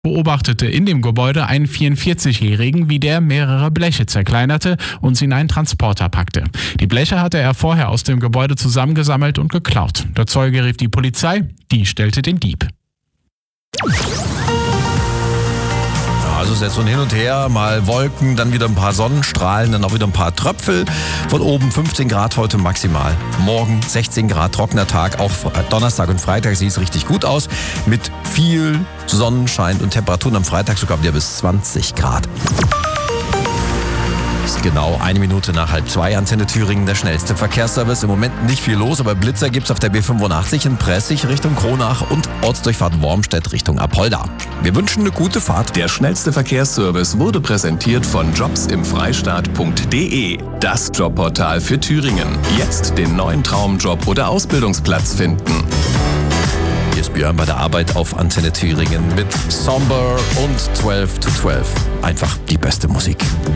beobachtete in dem Gebäude einen 44-Jährigen, wie der mehrere Bleche zerkleinerte und sie in einen Transporter packte. Die Bleche hatte er vorher aus dem Gebäude zusammengesammelt und geklaut. Der Zeuge rief die Polizei, die stellte den Dieb. Also es ist jetzt so ein Hin und Her, mal Wolken, dann wieder ein paar Sonnenstrahlen, dann auch wieder ein paar Tröpfel. Von oben 15 Grad heute maximal. Morgen 16 Grad, trockener Tag. Auch Donnerstag und Freitag sieht es richtig gut aus. Mit viel Sonnenschein und Temperaturen am Freitag sogar wieder bis 20 Grad. Ist genau 1 Minute nach 1:30, Antenne Thüringen, der schnellste Verkehrsservice. Im Moment nicht viel los, aber Blitzer gibt's auf der B85 in Pressig Richtung Kronach und Ortsdurchfahrt Wormstedt Richtung Apolda. Wir wünschen eine gute Fahrt. Der schnellste Verkehrsservice wurde präsentiert von jobsimfreistaat.de. Das Jobportal für Thüringen. Jetzt den neuen Traumjob oder Ausbildungsplatz finden. Hier ist Björn bei der Arbeit auf Antenne Thüringen mit Somber und 12 to 12. Einfach die beste Musik.